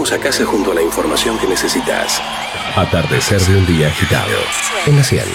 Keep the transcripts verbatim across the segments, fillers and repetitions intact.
esperamos a casa junto a la información que necesitas. Atardecer de un día agitado. En la cien.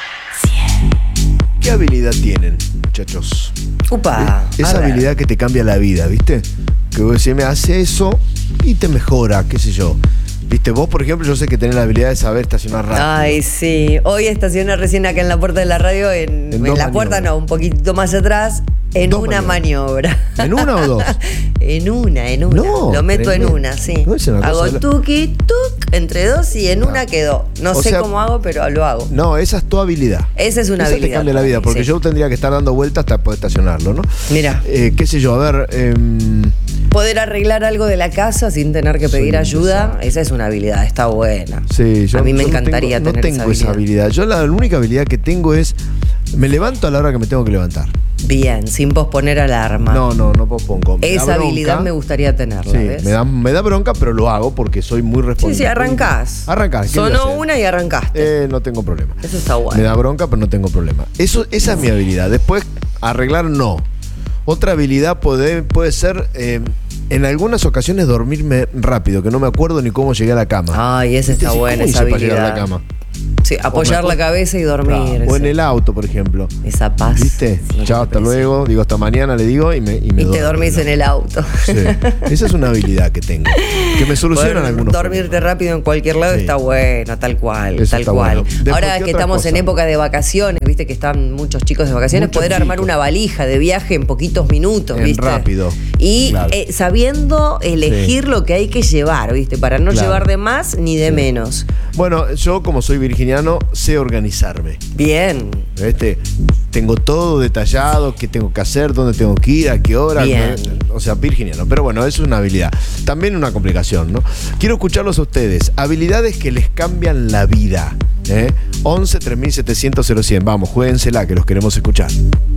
¿Qué habilidad tienen, muchachos? Upa. Esa habilidad que te cambia la vida, ¿viste? Que vos decís, me hace eso y te mejora, qué sé yo. Viste, vos, por ejemplo, yo sé que tenés la habilidad de saber estacionar rápido. Ay, sí. Hoy estacioné recién acá en la puerta de la radio, en, en, en la puerta no, un poquito más atrás, en dos una maniobra. ¿En una o dos? En una, en una. No, lo meto tremendo. En una, sí. No, es una hago cosa tuki, tuk, entre dos y en ah. una quedó. No o sé sea, cómo hago, pero lo hago. No, esa es tu habilidad. Esa es una esa habilidad. Esa te cambia la vida, porque sí. Yo tendría que estar dando vueltas hasta poder estacionarlo, ¿no? Mira. Eh, qué sé yo, a ver... Eh, Poder arreglar algo de la casa sin tener que pedir ayuda, esa es una habilidad, está buena. Sí, yo, a mí me yo encantaría no tengo, tener no tengo esa habilidad. esa habilidad. Yo la, la única habilidad que tengo es, me levanto a la hora que me tengo que levantar. Bien, sin posponer alarma. No, no, no pospongo. Me esa habilidad me gustaría tenerla, sí, ¿ves? Me da, me da bronca, pero lo hago porque soy muy responsable. Sí, sí, arrancás. Arrancás. Sonó una y arrancaste. Eh, no tengo problema. Eso está bueno. Me da bronca, pero no tengo problema. Eso, esa es mi habilidad. Después, arreglar, no. Otra habilidad puede, puede ser... Eh, en algunas ocasiones dormirme rápido, que no me acuerdo ni cómo llegué a la cama. Ay, esa está buena, esa habilidad. Para llegar a la cama? Sí, apoyar la cabeza y dormir. O en el auto, por ejemplo. Esa paz. ¿Viste? Sí, chao, hasta luego. Digo, hasta mañana le digo y me Y, me y te dormís en el auto. Sí. Esa es una habilidad que tengo. Que me solucionan algunos dormirte problemas. rápido en cualquier lado sí. Está bueno, tal cual. Eso tal cual. Bueno. Ahora que estamos cosa? en época de vacaciones, viste que están muchos chicos de vacaciones, muchos poder chicos. armar una valija de viaje en poquitos minutos, en ¿viste? Rápido. Y claro. eh, sabiendo elegir sí. lo que hay que llevar, ¿viste? Para no claro. llevar de más ni de sí. menos. Bueno, yo como soy virginiano, sé organizarme. Bien. ¿Viste? Tengo todo detallado, qué tengo que hacer, dónde tengo que ir, a qué hora. Bien. O sea, virginiano. Pero bueno, eso es una habilidad. También una complicación, ¿no? Quiero escucharlos a ustedes. Habilidades que les cambian la vida. ¿eh? once, tres mil setecientos, cero cien. Vamos, juéguensela, que los queremos escuchar.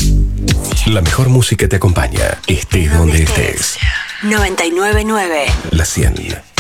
La mejor música te acompaña, estés donde estés. noventa y nueve punto nueve. La cien.